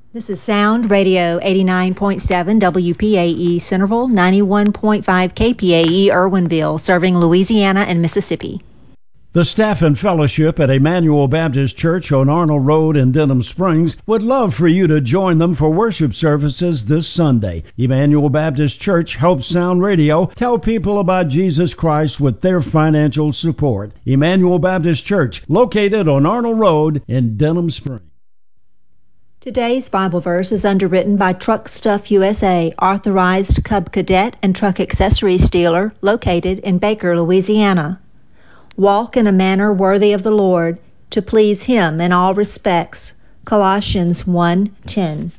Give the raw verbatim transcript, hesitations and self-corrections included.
This is Sound Radio eighty-nine point seven W P A E Centerville, ninety-one point five K P A E Irwinville, serving Louisiana and Mississippi. The staff and fellowship at Emmanuel Baptist Church on Arnold Road in Denham Springs would love for you to join them for worship services this Sunday. Emmanuel Baptist Church helps Sound Radio tell people about Jesus Christ with their financial support. Emmanuel Baptist Church, located on Arnold Road in Denham Springs. Today's Bible verse is underwritten by Truck Stuff U S A, authorized Cub Cadet and truck accessories dealer located in Baker, Louisiana. Walk in a manner worthy of the Lord, to please Him in all respects. Colossians one ten.